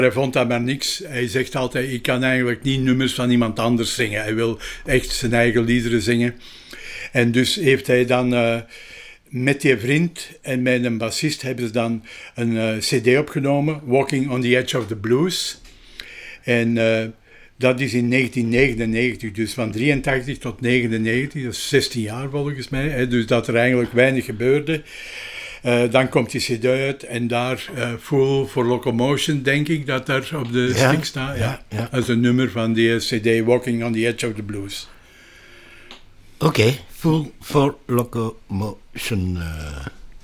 Hij vond dat maar niks. Hij zegt altijd, ik kan eigenlijk niet nummers van iemand anders zingen. Hij wil echt zijn eigen liederen zingen. En dus heeft hij dan met die vriend en met een bassist hebben ze dan een cd opgenomen, Walking on the Edge of the Blues. En dat is in 1999, dus van 83 tot 99, dat is 16 jaar volgens mij. Hè, dus dat er eigenlijk weinig gebeurde. Dan komt die cd uit en daar Fool for Locomotion, denk ik, dat daar op de stick staat. Ja. Dat is een nummer van die cd, Walking on the Edge of the Blues. Oké, Fool for Locomotion.